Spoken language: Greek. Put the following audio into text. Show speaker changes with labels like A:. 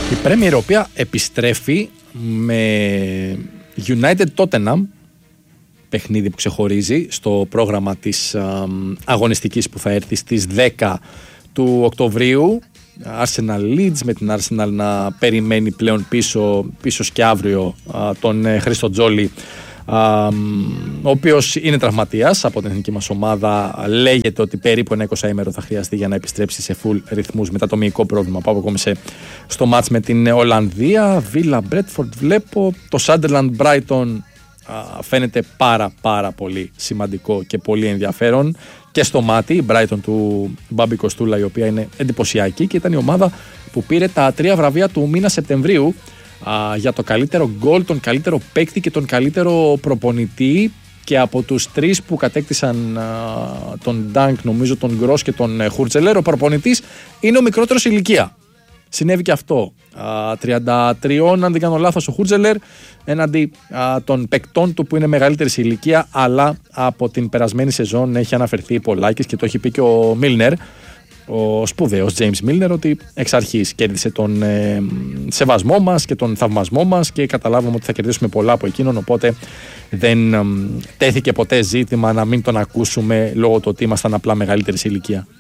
A: Η Premier, η οποία επιστρέφει με United Tottenham, παιχνίδι που ξεχωρίζει στο πρόγραμμα της αγωνιστικής που θα έρθει στις 10 του Οκτωβρίου. Arsenal Leeds, με την Arsenal να περιμένει πλέον πίσω και αύριο τον Χρήστο Τζόλι, ο οποίος είναι τραυματίας από την εθνική μας ομάδα. Λέγεται ότι περίπου ένα 20ημερο θα χρειαστεί για να επιστρέψει σε full ρυθμούς μετά το μυϊκό πρόβλημα που αποκόμισε στο μάτς με την Ολλανδία. Villa Bradford βλέπω, το Sunderland Brighton φαίνεται πάρα πολύ σημαντικό και πολύ ενδιαφέρον και στο μάτι. Η Brighton του Μπάμπη Κοστούλα, η οποία είναι εντυπωσιακή και ήταν η ομάδα που πήρε τα 3 βραβεία του μήνα Σεπτεμβρίου για το καλύτερο γκολ, τον καλύτερο παίκτη και τον καλύτερο προπονητή, και από τους 3 που κατέκτησαν τον Ντάνκ, νομίζω τον Γκρός και τον Χουρτζελέρ, ο προπονητής είναι ο μικρότερος ηλικία. Συνέβη και αυτό. 33, αν δεν κάνω λάθος, ο Χουρτζελέρ έναντι των παικτών του που είναι μεγαλύτερη σε ηλικία, αλλά από την περασμένη σεζόν έχει αναφερθεί πολλάκις και το έχει πει και ο Μίλνερ, ο σπουδαίος James Milner, ότι εξ αρχής κέρδισε τον σεβασμό μας και τον θαυμασμό μας και καταλάβαμε ότι θα κερδίσουμε πολλά από εκείνον, οπότε δεν τέθηκε ποτέ ζήτημα να μην τον ακούσουμε λόγω του ότι ήμασταν απλά μεγαλύτερη σε ηλικία.